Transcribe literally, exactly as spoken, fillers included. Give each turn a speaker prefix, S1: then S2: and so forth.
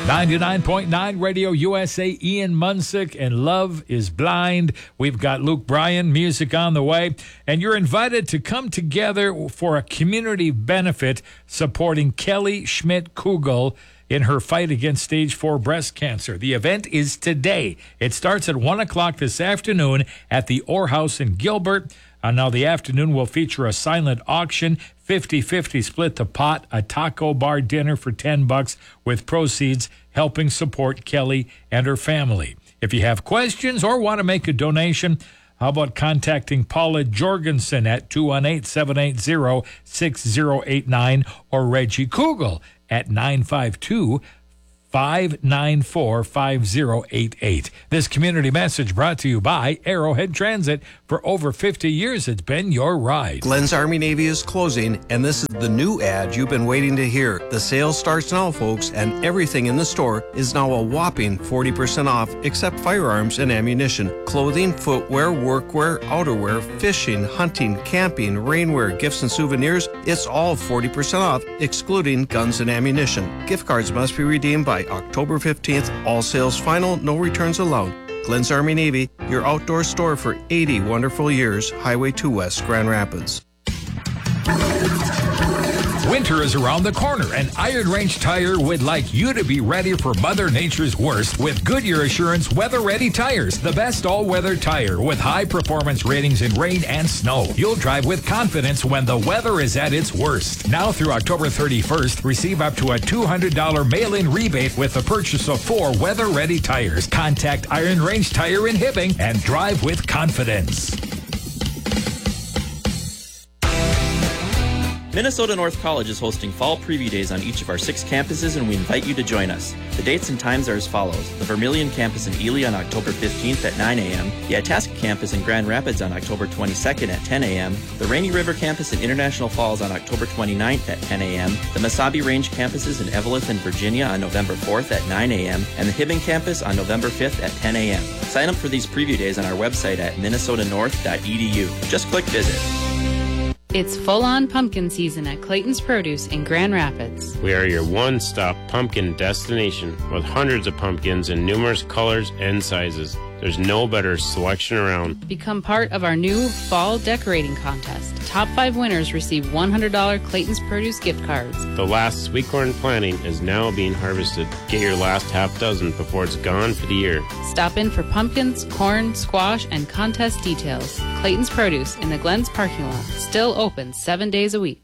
S1: ninety-nine point nine Radio U S A, Ian Munsick, and Love is Blind. We've got Luke Bryan, music on the way, and you're invited to come together for a community benefit supporting Kelly Schmidt-Kugel in her fight against stage four breast cancer. The event is today. It starts at one o'clock this afternoon at the Orr House in Gilbert. Uh, now, the afternoon will feature a silent auction, fifty-fifty split the pot, a taco bar dinner for ten bucks, with proceeds helping support Kelly and her family. If you have questions or want to make a donation, how about contacting Paula Jorgensen at two one eight, seven eight zero, six zero eight nine or Reggie Kugel at nine five two, five nine four, five zero eight eight. This community message brought to you by Arrowhead Transit. For over fifty years, it's been your ride.
S2: Glenn's Army Navy is closing, and this is the new ad you've been waiting to hear. The sale starts now, folks, and everything in the store is now a whopping forty percent off, except firearms and ammunition. Clothing, footwear, workwear, outerwear, fishing, hunting, camping, rainwear, gifts and souvenirs, it's all forty percent off, excluding guns and ammunition. Gift cards must be redeemed by October fifteenth. All sales final, no returns allowed. Glenn's Army Navy, your outdoor store for eighty wonderful years. Highway two West, Grand Rapids.
S1: Winter is around the corner, and Iron Range Tire would like you to be ready for Mother Nature's worst with Goodyear Assurance weather-ready tires. The best all-weather tire with high-performance ratings in rain and snow. You'll drive with confidence when the weather is at its worst. Now through October thirty-first, receive up to a two hundred dollars mail-in rebate with the purchase of four weather-ready tires. Contact Iron Range Tire in Hibbing and drive with confidence.
S3: Minnesota North College is hosting fall preview days on each of our six campuses, and we invite you to join us. The dates and times are as follows. The Vermilion campus in Ely on October fifteenth at nine a.m., the Itasca campus in Grand Rapids on October twenty-second at ten a.m., the Rainy River campus in International Falls on October twenty-ninth at ten a.m., the Mesabi Range campuses in Evelyn and Virginia on November fourth at nine a.m., and the Hibbing campus on November fifth at ten a.m. Sign up for these preview days on our website at minnesota north dot e d u. Just click visit.
S4: It's full-on pumpkin season at Clayton's Produce in Grand Rapids.
S5: We are your one-stop pumpkin destination with hundreds of pumpkins in numerous colors and sizes. There's no better selection around.
S4: Become part of our new fall decorating contest. Top five winners receive one hundred dollars Clayton's Produce gift cards.
S5: The last sweet corn planting is now being harvested. Get your last half dozen before it's gone for the year.
S4: Stop in for pumpkins, corn, squash, and contest details. Clayton's Produce in the Glens parking lot. Still open seven days a week.